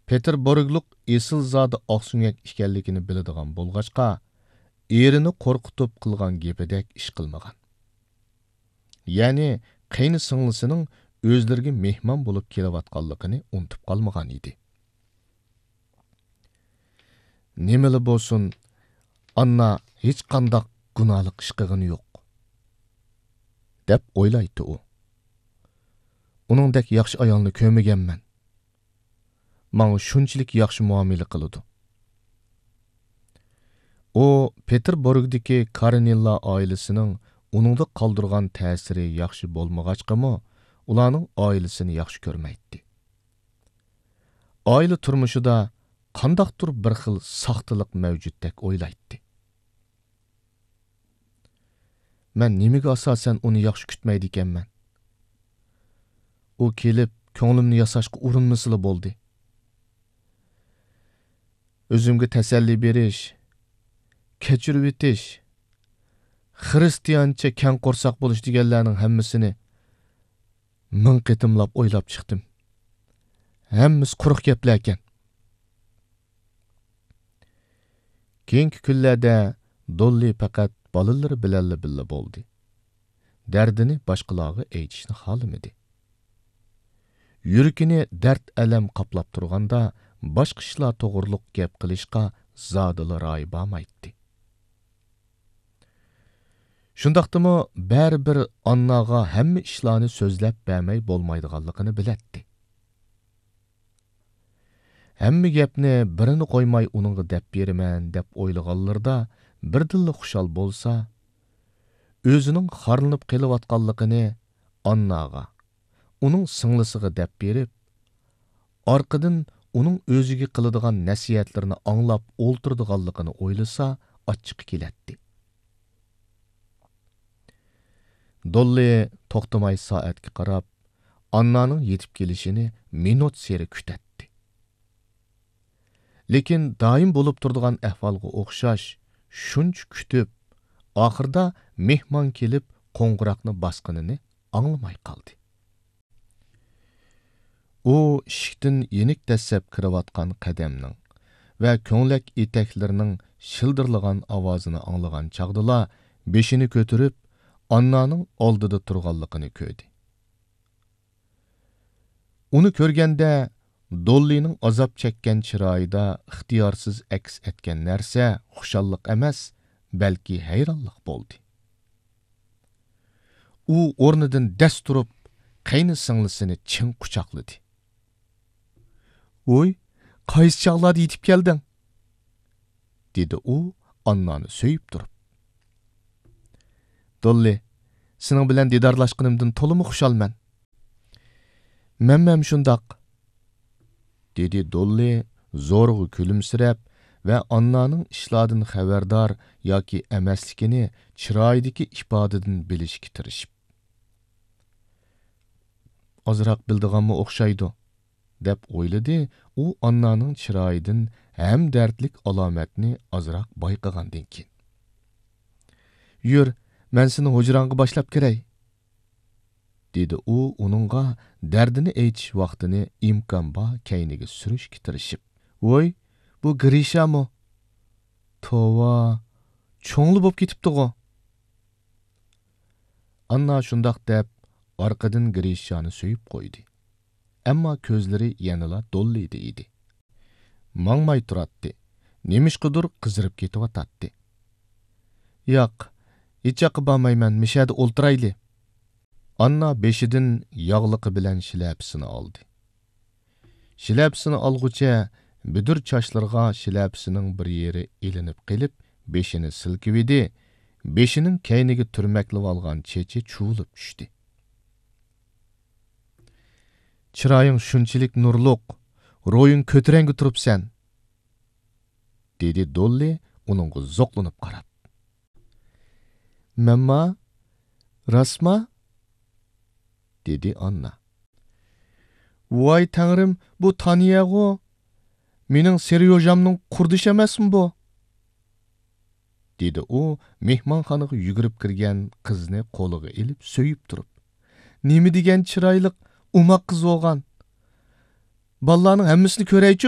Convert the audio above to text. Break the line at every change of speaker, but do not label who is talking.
Peterburgluq esil zodi oqsuyak ekanligini biladigan bo'lg'achqa, erini qo'rqitib qilgan gapidek ish qilmagan. Ya'ni qayni singlisining o'zlariga mehmon bo'lib kelayotganligini unutib qolmagan edi. Nimali bo'lsin, Anna hech qanday gunohlik ish qilgani yo'q, deb o'ylaydi u. Uningdek yaxshi ayolni ko'rmaganman. Manga shunchalik yaxshi muomala qiladi. U Peterburgdagi Karenilla oilasining uningda qoldirgan ta'siri yaxshi bo'lmag'achqimi, ularning oilasini yaxshi ko'rmaydi. Oila turmushida qandaqdir bir xil saxtalik mavjuddek o'ylaydi. Men nimaga asosan uni yaxshi kutmaydi ekanman? U kelib ko'nglimni yasashga urinmasila bo'ldi. O'zimga tasalli berish, kechirib o'tish, xristiyancha kang qo'rsoq bo'lish deganlarning hammasini ming qitimlab o'ylab chiqdim. Hammasi quruq gaplar ekan. Keyingi kunlarda Dolly faqat bolalari bilan birga bo'ldi. Dardini boshqalarga aytishni xohlamadi. Yuragini dard alam qoplab turganda boshqa ishlar to'g'riliq gap qilishga zodila ro'y bo'lmaydi. Shundaqdimi baribir Annaga hamma ishlarni so'zlab bermay bo'lmaydiganligini biladi. Hamma gapni birini qo'ymay uningga deb beraman deb o'ylaganlarda birdilla xushal bo'lsa, o'zining xorlanib qilayotganligini Annaga, uning singlisiga deb berib, orqadan uning o'ziga qiladigan nasihatlarini anglab o'ltirdiganligini o'ylasa, ochiq keladi. Dolly to'xtamay soatga qarab, Annaning yetib kelishini minut seri kutadi. Lekin doim bo'lib turadigan ahvolga o'xshash, shuncha kutib, oxirida mehmon kelib qo'ng'iroqni bosqinini anglamay qoldi. U eshikdan yenik dasab kirayotgan qadamning va ko'nglak etaklarining shildirlagan ovozini anglagan chog'dala beshini ko'tarib, Annaning oldida turganligini ko'rdi. Uni ko'rganda Dollyning azob chekkan chiroyida ixtiyorsiz aks etgan narsa xushalliq emas, balki hayronlik bo'ldi. U o'rnidan dast turib, qayni singlisini chin quchoqladi. "Voy, qaysi chog'larda yetib kelding?" dedi u Annani so'yib turib. "Dolly, sening bilan didorlashganimdan to'liq xushalman." "Men shundoq", dedi Dolly zo'rg'a kulimsirab va Annaning ishlardan xabardor yoki emasligini chiroyidagi ifodadan bilishga tirishib. "Ozroq bildiganmi o'xshaydi", deb o'yladi u Annaning chiroyidan ham dardlik alomatni ozroq bayqagandan keyin. "Yur, men seni hujronga boshlab kiray", dedi u uningga dardini aytish vaqtini imkon bor kayniga surishga tirishib. "Voy, bu Grishami? Tova, cho'ngli bo'lib ketibdi-ku." Anna shundoq deb orqadan Grishani so'yib qo'ydi. Ammo ko'zlari yanala Dollyda edi. Mangmay turadi. Nemishqidir qizirib ketyotdi. "Yo'q, hech yoqqa bormayman, mishada o'ltirayli." Anna beshidan yog'liqi bilan shilapsini oldi. Shilapsini olgucha bidur chashlarga shilapsining bir yeri ilinib qilib, beshini silkividi, beshining kayniga turmaklab olgan chechi chuvilib tushdi. "Chiroying shunchalik nurliq, ro'ying ko'tarangi turibsan", dedi Dolly uningga zo'qlanib qarab. "Mamma, rasma?" dedi Anna. "Voy tangrim, bu Taniyago, mening Seryojamning qurdishi emasmi bu?" dedi u mehmonxonaga yugurib kirgan qizni qo'liga ilib so'yib turib. "Nima degan chiroyli umoq qiz bo'lgan. Ballarning hammasini ko'raychi?"